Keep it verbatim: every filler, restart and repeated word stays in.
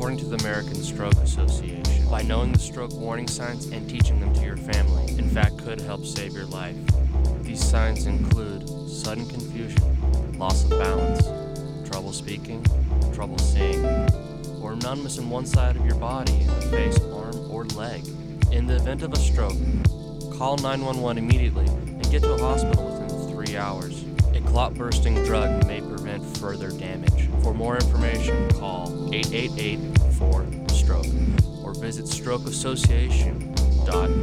according to the American Stroke Association. By knowing the stroke warning signs and teaching them to your family, in fact, could help save your life. These signs include sudden confusion, loss of balance, trouble speaking, trouble seeing, or numbness in one side of your body, in the face, arm, or leg. In the event of a stroke, call nine one one immediately and get to a hospital within three hours. A clot-bursting drug may prevent further damage. For more information, call eight eight eight, four, stroke or visit stroke association dot